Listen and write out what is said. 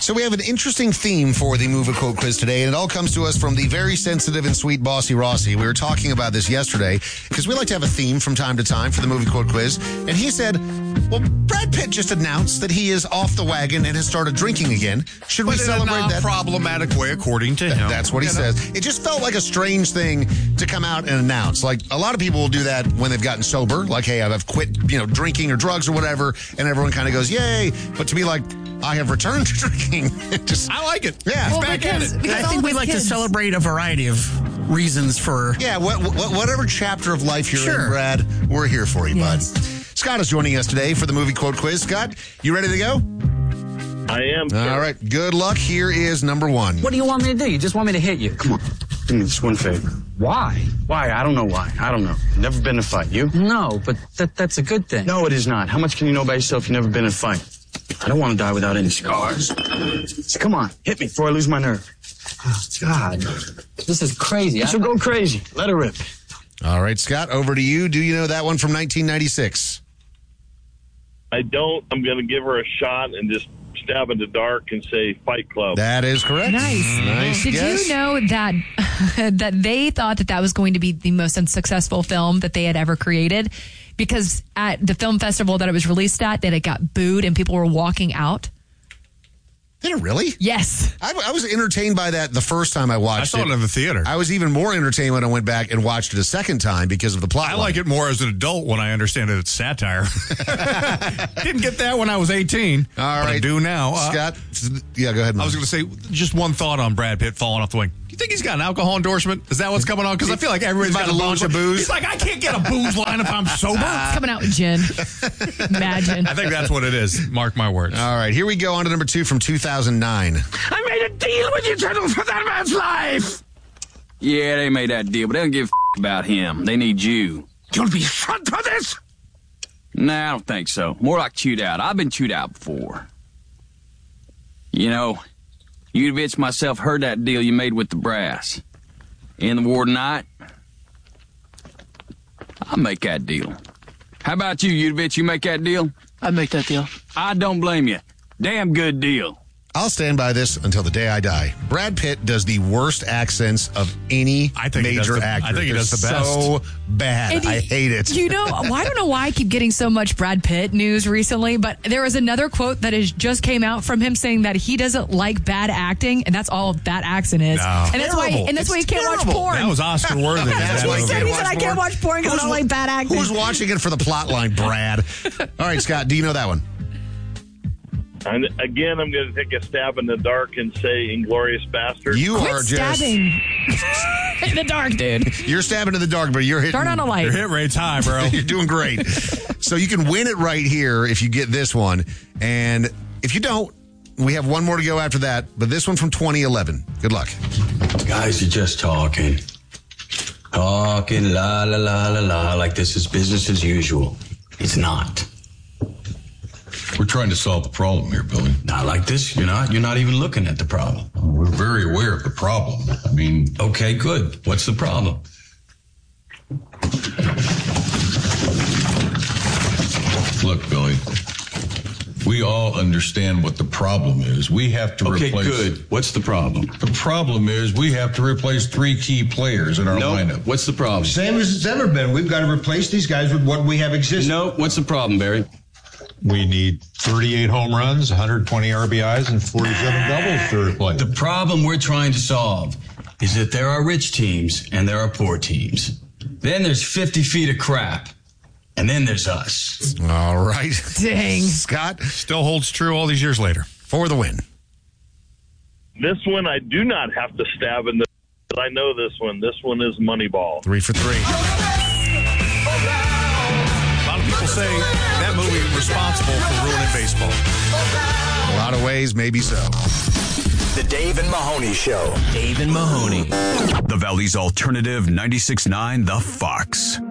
So we have an interesting theme for the movie quote quiz today, and it all comes to us from the very sensitive and sweet Bossy Rossi. We were talking about this yesterday because we like to have a theme from time to time for the movie quote quiz, and he said, well, Brad Pitt just announced that he is off the wagon and has started drinking again. Should we celebrate that? In a problematic way, according to him. That's what he says. It just felt like a strange thing to come out and announce. Like, a lot of people will do that when they've gotten sober, like, hey, I've quit, drinking or drugs or whatever, and everyone kind of goes, yay. But to be like, I have returned to drinking. I like it. Yeah. Well, back at it. I think we like to celebrate a variety of reasons for... Yeah, whatever chapter of life you're Sure. in, Brad, we're here for you, Yes. bud. Scott is joining us today for the movie quote quiz. Scott, you ready to go? I am. Sir. All right. Good luck. Here is number one. What do you want me to do? You just want me to hit you? Come on. Do me this one favor. Why? Why? I don't know why. I don't know. Never been in a fight. You? No, but that's a good thing. No, it is not. How much can you know about yourself? You've never been in a fight. I don't want to die without any scars. So come on. Hit me before I lose my nerve. Oh, God. This is crazy. So go crazy. Let her rip. All right, Scott, over to you. Do you know that one from 1996? I don't. I'm going to give her a shot and just stab in the dark and say Fight Club. That is correct. Nice. Did guess. you know that that they thought that was going to be the most unsuccessful film that they had ever created? Because at the film festival that it was released at, that it got booed and people were walking out. Did it really? Yes. I was entertained by that the first time I watched it. I saw it in the theater. I was even more entertained when I went back and watched it a second time because of the plot. I like it more as an adult when I understand that it's satire. Didn't get that when I was 18. All right. But I do now. Scott, yeah, go ahead. I was going to say, just one thought on Brad Pitt falling off the wing. Do you think he's got an alcohol endorsement? Is that what's coming on? Because I feel like everybody's He's got about to launch a booze. He's like, I can't get a booze line if I'm sober. It's coming out with gin. Imagine. I think that's what it is. Mark my words. All right, here we go on to number 2 from 2009. I made a deal with you, General, for that man's life. Yeah, they made that deal, but they don't give a about him. They need you. You'll be front for this? Nah, I don't think so. More like chewed out. I've been chewed out before. Udovich myself heard that deal you made with the brass. In the war tonight, I'll make that deal. How about you, Udovich? You make that deal? I'd make that deal. I don't blame you. Damn good deal. I'll stand by this until the day I die. Brad Pitt does the worst accents of any major actor. I think he does the best. So bad. And I hate it. I don't know why I keep getting so much Brad Pitt news recently, but there was another quote that just came out from him saying that he doesn't like bad acting, and that's all that accent is. No. And that's why he can't watch porn. That was Oscar worthy. That's why he said I can't watch porn because I don't like bad acting. Who's watching it for the plot line, Brad? All right, Scott, do you know that one? And again, I'm going to take a stab in the dark and say Inglourious Bastard. You Quit are just stabbing in the dark, dude. You're stabbing in the dark, but you're hitting. Turn on a light. Your hit rate's high, bro. You're doing great. So you can win it right here if you get this one. And if you don't, we have one more to go after that. But this one from 2011. Good luck. Guys are just talking. Talking la la la la la like this is business as usual. It's not. We're trying to solve the problem here, Billy. Not like this. You're not. You're not even looking at the problem. We're very aware of the problem. I mean, Okay, good. What's the problem? look, Billy, we all understand what the problem is. We have to Okay, replace... good. What's the problem? The problem is we have to replace 3 key players in our lineup. What's the problem? Same as it's ever been. We've got to replace these guys with what we have existing. No, what's the problem, Barry? We need 38 home runs, 120 RBIs, and 47 doubles to replace. The problem we're trying to solve is that there are rich teams and there are poor teams. Then there's 50 feet of crap. And then there's us. All right. Dang. Scott. Still holds true all these years later. For the win. This one I do not have to stab in the... I know this one. This one is Moneyball. 3 for 3. A lot of people say that movie is responsible for ruining baseball. A lot of ways, maybe so. The Dave and Mahoney Show. Dave and Mahoney. The Valley's Alternative 96.9 The Fox.